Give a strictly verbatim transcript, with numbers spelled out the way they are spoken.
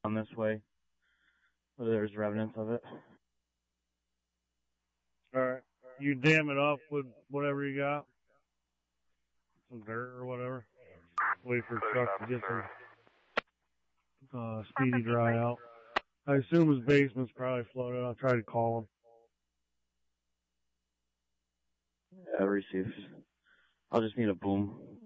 on this way. Where there's remnants of it. Alright. You dam it up with whatever you got. Some dirt or whatever. Wait for truck to get some uh, speedy dry out. I assume his basement's probably flooded. I'll try to call him. Yeah, received. I'll just need a boom.